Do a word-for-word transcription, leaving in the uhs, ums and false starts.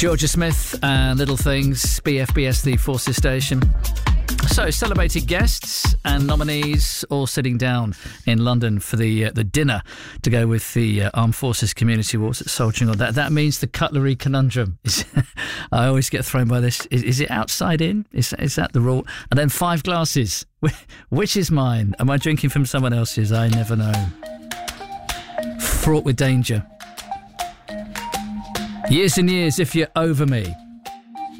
Georgia Smith and Little Things, B F B S, the Forces Station. So, celebrated guests and nominees all sitting down in London for the uh, the dinner to go with the uh, Armed Forces Community Awards at Soldiering On. That that means the cutlery conundrum. Is, I always get thrown by this. Is, is it outside in? Is, is that the rule? And then five glasses. Which is mine? Am I drinking from someone else's? I never know. Fraught with danger. Years and years if you're over me.